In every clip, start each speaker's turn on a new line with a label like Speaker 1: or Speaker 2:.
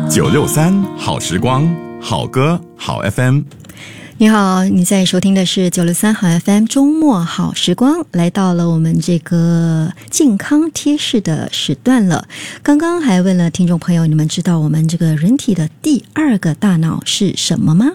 Speaker 1: 963好时光，好歌好 FM。
Speaker 2: 你好，你在收听的是963好 FM 周末好时光，来到了我们这个健康贴士的时段了。刚刚还问了听众朋友，你们知道我们这个人体的第二个大脑是什么吗？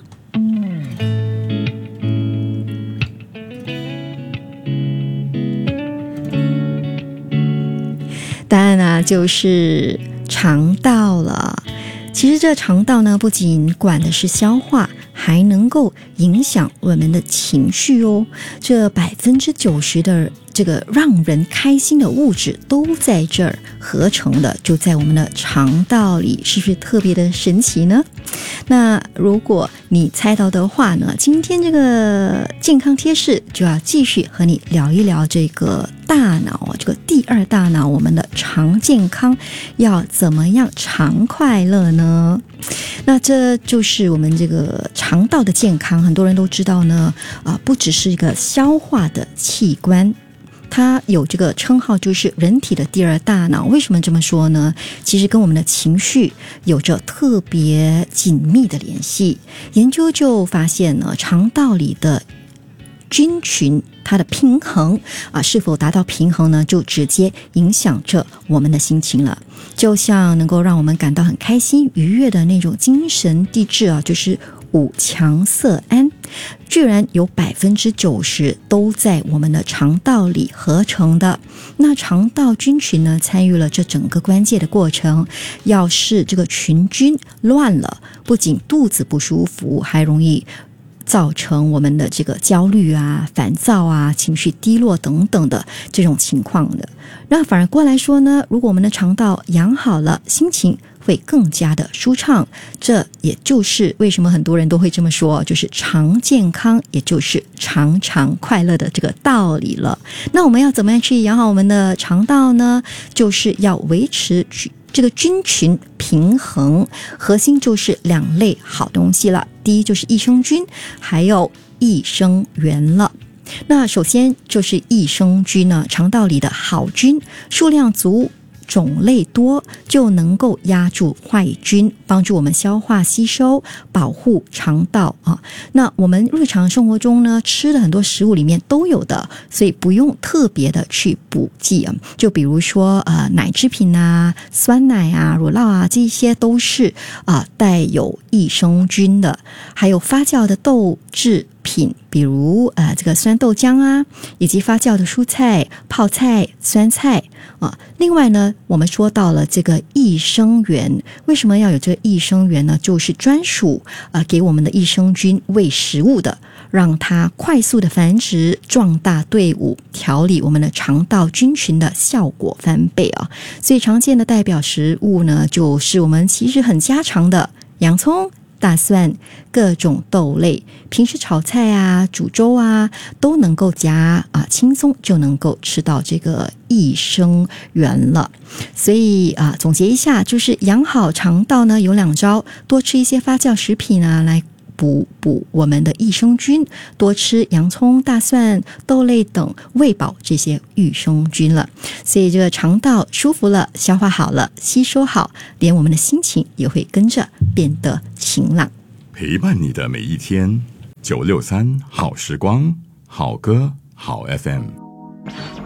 Speaker 2: 答案呢就是肠道了。其实这肠道呢，不仅管的是消化，还能够影响我们的情绪哦。这90%的这个让人开心的物质都在这儿合成的，就在我们的肠道里，是不是特别的神奇呢？那如果你猜到的话呢，今天这个健康贴士就要继续和你聊一聊这个大脑，这个第二大脑，我们的肠健康要怎么样肠快乐呢？那这就是我们这个肠道的健康，很多人都知道呢，不只是一个消化的器官，它有这个称号，就是人体的第二大脑。为什么这么说呢？其实跟我们的情绪有着特别紧密的联系。研究就发现呢，肠道里的菌群它的平衡是否达到平衡呢，就直接影响着我们的心情了。就像能够让我们感到很开心愉悦的那种精神地质就是5羟色胺，居然有90%都在我们的肠道里合成的。那肠道菌群呢，参与了这整个关键的过程。要是这个群菌乱了，不仅肚子不舒服，还容易造成我们的这个焦虑啊、烦躁啊、情绪低落等等的这种情况的。那反而过来说呢，如果我们的肠道养好了，心情会更加的舒畅。这也就是为什么很多人都会这么说，就是肠健康，也就是常常快乐的这个道理了。那我们要怎么样去养好我们的肠道呢？就是要维持这个菌群平衡，核心就是2类好东西了。第一就是益生菌，还有益生元了。那首先就是益生菌呢，肠道里的好菌数量足，种类多，就能够压住坏菌，帮助我们消化吸收，保护肠道啊。那我们日常生活中呢，吃的很多食物里面都有的，所以不用特别的去补剂啊。就比如说奶制品啊、酸奶啊、乳酪啊，这些都是带有益生菌的。还有发酵的豆制品，比如这个酸豆浆啊，以及发酵的蔬菜、泡菜、酸菜啊。另外呢，我们说到了这个益生元，为什么要有这个益生元呢？就是专属给我们的益生菌喂食物的，让它快速的繁殖、壮大队伍，调理我们的肠道菌群的效果翻倍啊。所以常见的代表食物呢，就是我们其实很家常的洋葱、大蒜、各种豆类，平时炒菜啊、煮粥啊都能够加轻松就能够吃到这个益生元了。所以总结一下，就是养好肠道呢有2招，多吃一些发酵食品来补我们的益生菌，多吃洋葱、大蒜、豆类等，喂饱这些益生菌了。所以这个肠道舒服了，消化好了，吸收好，连我们的心情也会跟着变得晴朗。
Speaker 1: 陪伴你的每一天，963好时光，好歌好 FM。